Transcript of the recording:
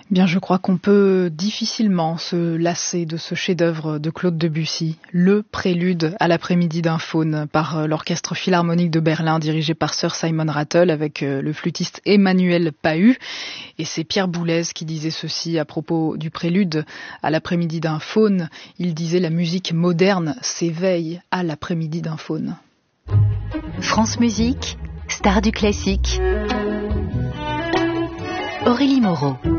Bien, je crois qu'on peut difficilement se lasser de ce chef-d'œuvre de Claude Debussy, le prélude à l'après-midi d'un faune par l'Orchestre Philharmonique de Berlin dirigé par Sir Simon Rattle avec le flûtiste Emmanuel Pahud. Et c'est Pierre Boulez qui disait ceci à propos du prélude à l'après-midi d'un faune. Il disait: la musique moderne s'éveille à l'après-midi d'un faune. France Musique, star du classique. Aurélie Moreau.